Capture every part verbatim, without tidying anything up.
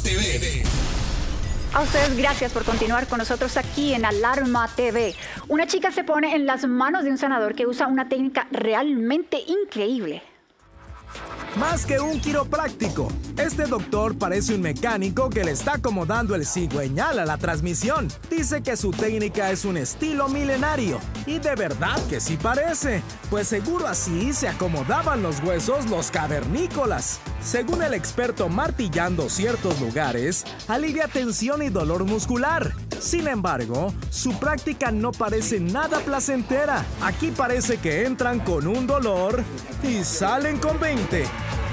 T V. A ustedes gracias por continuar con nosotros aquí en Alarma T V. Una chica se pone en las manos de un sanador que usa una técnica realmente increíble. Más que un quiropráctico, este doctor parece un mecánico que le está acomodando el cigüeñal a la transmisión. Dice que su técnica es un estilo milenario. Y de verdad que sí parece, pues seguro así se acomodaban los huesos los cavernícolas. Según el experto, martillando ciertos lugares alivia tensión y dolor muscular. Sin embargo, su práctica no parece nada placentera. Aquí parece que entran con un dolor y salen con veinte.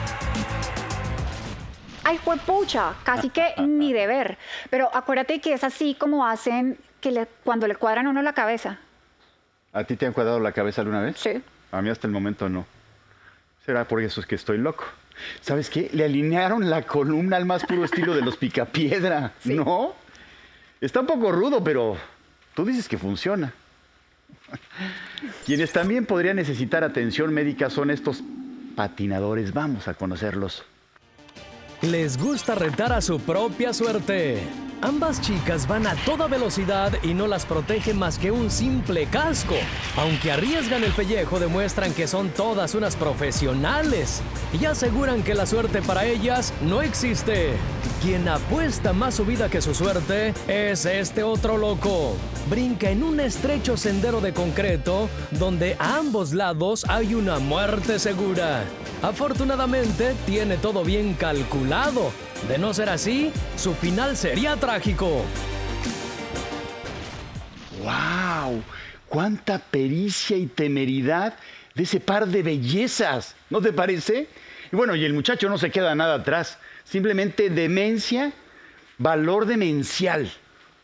Ay, juepucha, casi que ni de ver. Pero acuérdate que es así como hacen que le, cuando le cuadran a uno la cabeza. ¿A ti te han cuadrado la cabeza alguna vez? Sí. A mí hasta el momento no. ¿Será por eso es que estoy loco? ¿Sabes qué? Le alinearon la columna al más puro estilo de los Picapiedra, sí. ¿No? Está un poco rudo, pero tú dices que funciona. Quienes también podrían necesitar atención médica son estos patinadores. Vamos a conocerlos. Les gusta retar a su propia suerte. Ambas chicas van a toda velocidad y no las protege más que un simple casco. Aunque arriesgan el pellejo, demuestran que son todas unas profesionales y aseguran que la suerte para ellas no existe. Quien apuesta más su vida que su suerte es este otro loco. Brinca en un estrecho sendero de concreto donde a ambos lados hay una muerte segura. Afortunadamente, tiene todo bien calculado. De no ser así, su final sería trágico. ¡Wow! ¡Cuánta pericia y temeridad de ese par de bellezas! ¿No te parece? Y bueno, y el muchacho no se queda nada atrás. Simplemente demencia, valor demencial.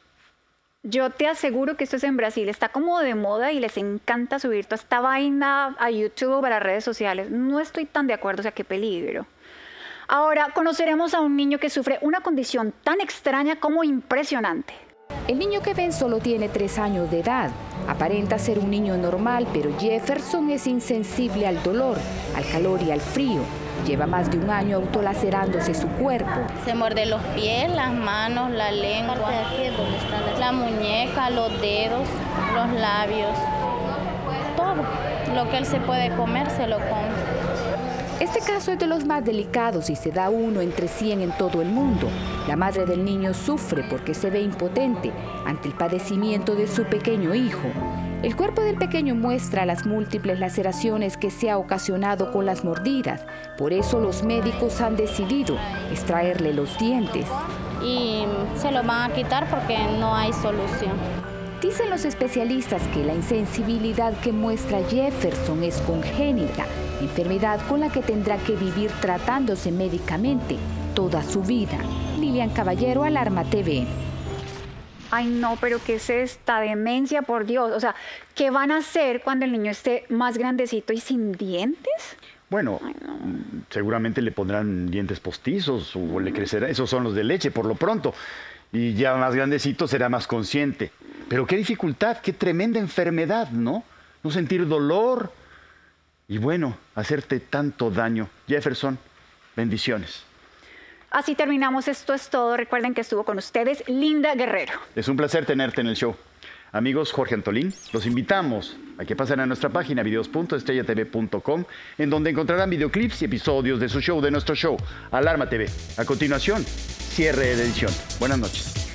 Yo te aseguro que esto es en Brasil. Está como de moda y les encanta subir toda esta vaina a YouTube, a las redes sociales. No estoy tan de acuerdo, o sea, qué peligro. Ahora conoceremos a un niño que sufre una condición tan extraña como impresionante. El niño que ven solo tiene tres años de edad. Aparenta ser un niño normal, pero Jefferson es insensible al dolor, al calor y al frío. Lleva más de un año autolacerándose su cuerpo. Se muerde los pies, las manos, la lengua, la muñeca, los dedos, los labios, todo. Lo que él se puede comer, se lo come. Este caso es de los más delicados y se da uno entre cien en todo el mundo. La madre del niño sufre porque se ve impotente ante el padecimiento de su pequeño hijo. El cuerpo del pequeño muestra las múltiples laceraciones que se ha ocasionado con las mordidas. Por eso los médicos han decidido extraerle los dientes. Y se lo van a quitar porque no hay solución. Dicen los especialistas que la insensibilidad que muestra Jefferson es congénita, enfermedad con la que tendrá que vivir tratándose médicamente toda su vida. Lilian Caballero, Alarma T V. Ay, no, pero ¿qué es esta demencia, por Dios? O sea, ¿qué van a hacer cuando el niño esté más grandecito y sin dientes? Bueno, Ay, no. seguramente le pondrán dientes postizos o le crecerá. Esos son los de leche, por lo pronto. Y ya más grandecito será más consciente. Pero qué dificultad, qué tremenda enfermedad, ¿no? No sentir dolor y, bueno, hacerte tanto daño. Jefferson, bendiciones. Así terminamos. Esto es todo. Recuerden que estuvo con ustedes Linda Guerrero. Es un placer tenerte en el show. Amigos, Jorge Antolín, los invitamos a que pasen a nuestra página videos punto estrella t v punto com, en donde encontrarán videoclips y episodios de su show, de nuestro show, Alarma T V. A continuación, cierre de edición. Buenas noches.